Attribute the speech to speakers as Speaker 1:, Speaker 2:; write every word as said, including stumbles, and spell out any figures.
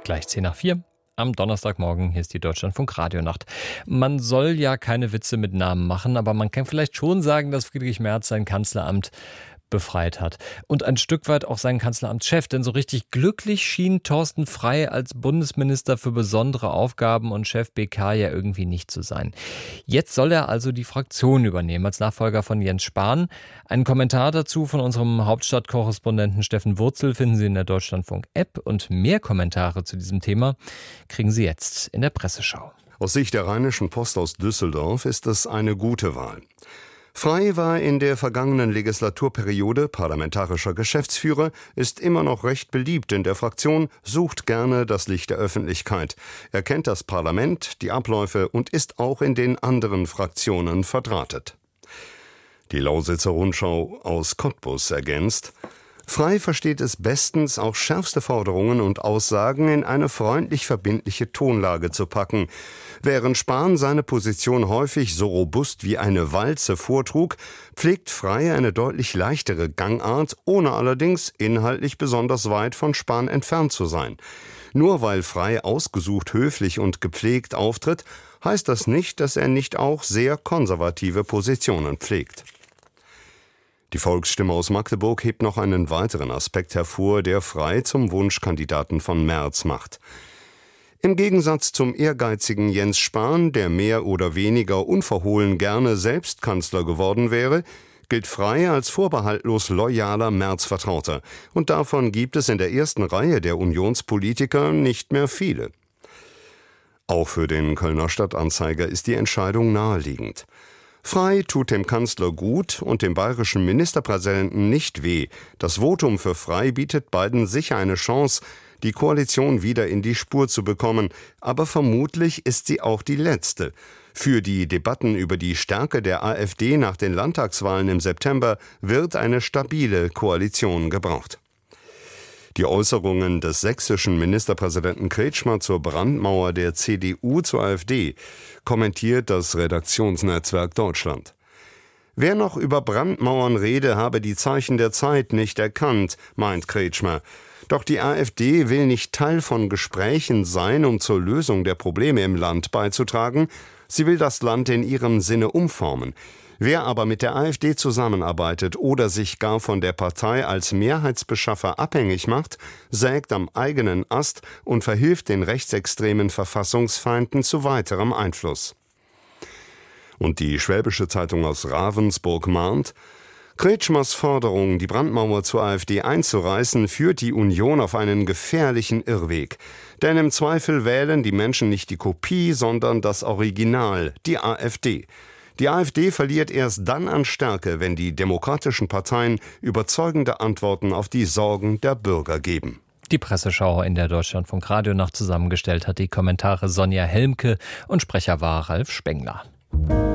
Speaker 1: Gleich zehn nach vier. Am Donnerstagmorgen, hier ist die Deutschlandfunk Radionacht. Man soll ja keine Witze mit Namen machen, aber man kann vielleicht schon sagen, dass Friedrich Merz sein Kanzleramt befreit hat. Und ein Stück weit auch seinen Kanzleramtschef, denn so richtig glücklich schien Thorsten Frey als Bundesminister für besondere Aufgaben und Chef B K ja irgendwie nicht zu sein. Jetzt soll er also die Fraktion übernehmen, als Nachfolger von Jens Spahn. Einen Kommentar dazu von unserem Hauptstadtkorrespondenten Steffen Wurzel finden Sie in der Deutschlandfunk-App und mehr Kommentare zu diesem Thema kriegen Sie jetzt in der Presseschau.
Speaker 2: Aus Sicht der Rheinischen Post aus Düsseldorf ist es eine gute Wahl. Frey war in der vergangenen Legislaturperiode parlamentarischer Geschäftsführer, ist immer noch recht beliebt in der Fraktion, sucht gerne das Licht der Öffentlichkeit. Er kennt das Parlament, die Abläufe und ist auch in den anderen Fraktionen verdrahtet. Die Lausitzer Rundschau aus Cottbus ergänzt: Frey versteht es bestens, auch schärfste Forderungen und Aussagen in eine freundlich verbindliche Tonlage zu packen. Während Spahn seine Position häufig so robust wie eine Walze vortrug, pflegt Frey eine deutlich leichtere Gangart, ohne allerdings inhaltlich besonders weit von Spahn entfernt zu sein. Nur weil Frey ausgesucht höflich und gepflegt auftritt, heißt das nicht, dass er nicht auch sehr konservative Positionen pflegt. Die Volksstimme aus Magdeburg hebt noch einen weiteren Aspekt hervor, der Frey zum Wunschkandidaten von Merz macht. Im Gegensatz zum ehrgeizigen Jens Spahn, der mehr oder weniger unverhohlen gerne selbst Kanzler geworden wäre, gilt Frey als vorbehaltlos loyaler Merz-Vertrauter. Und davon gibt es in der ersten Reihe der Unionspolitiker nicht mehr viele. Auch für den Kölner Stadtanzeiger ist die Entscheidung naheliegend. Frey tut dem Kanzler gut und dem bayerischen Ministerpräsidenten nicht weh. Das Votum für Frey bietet beiden sicher eine Chance, die Koalition wieder in die Spur zu bekommen. Aber vermutlich ist sie auch die letzte. Für die Debatten über die Stärke der AfD nach den Landtagswahlen im September wird eine stabile Koalition gebraucht. Die Äußerungen des sächsischen Ministerpräsidenten Kretschmer zur Brandmauer der C D U zur AfD kommentiert das Redaktionsnetzwerk Deutschland. Wer noch über Brandmauern rede, habe die Zeichen der Zeit nicht erkannt, meint Kretschmer. Doch die AfD will nicht Teil von Gesprächen sein, um zur Lösung der Probleme im Land beizutragen. Sie will das Land in ihrem Sinne umformen. Wer aber mit der AfD zusammenarbeitet oder sich gar von der Partei als Mehrheitsbeschaffer abhängig macht, sägt am eigenen Ast und verhilft den rechtsextremen Verfassungsfeinden zu weiterem Einfluss. Und die Schwäbische Zeitung aus Ravensburg mahnt: Kretschmers Forderung, die Brandmauer zur AfD einzureißen, führt die Union auf einen gefährlichen Irrweg. Denn im Zweifel wählen die Menschen nicht die Kopie, sondern das Original, die AfD. Die AfD verliert erst dann an Stärke, wenn die demokratischen Parteien überzeugende Antworten auf die Sorgen der Bürger geben.
Speaker 1: Die Presseschau in der Deutschlandfunk Radionacht zusammengestellt hat die Kommentare Sonja Helmke und Sprecher war Ralf Spengler.